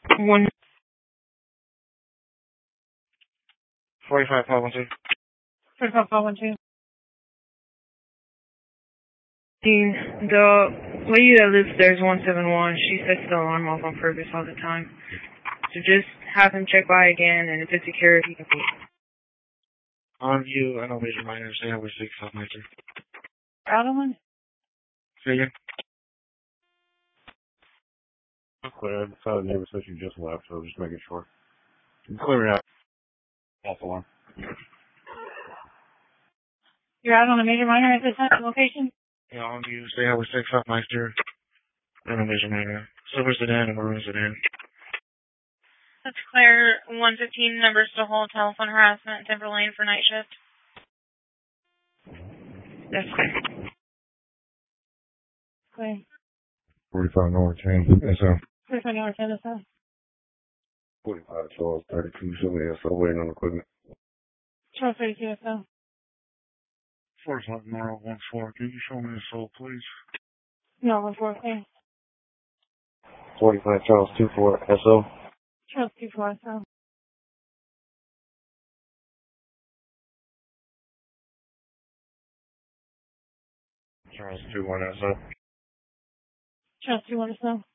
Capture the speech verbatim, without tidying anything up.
One forty-five five one two. Forty-five five one two. The lady that lives there is one seven one. She sets the alarm off on purpose all the time. So just have him check by again, and if it's security, he can leave. On view, I don't major minor, say I was six off my turn. Adeline? Say again? Clear. I saw the neighbor said you just left, so I was just making sure. Clear out. False alarm. You're out on a major minor at this location? Yeah, on view, say I was six off my turn. I don't major minor. Silver sedan and maroon sedan. That's Claire, one fifteen, numbers to hold, telephone harassment, Denver Lane for night shift. That's Claire. Claire. forty-five North ten, S O. forty-five North ten, S O. forty-five Charles, thirty-two, Silver, S O, waiting on equipment. Charles, thirty-two, S O. forty-five Nora, one four. Can you show me the soul, please? No, one four, okay. forty-five Charles, two four, S O. Charles, two four, S O. Charles, two one, S O. Charles, two one, S O.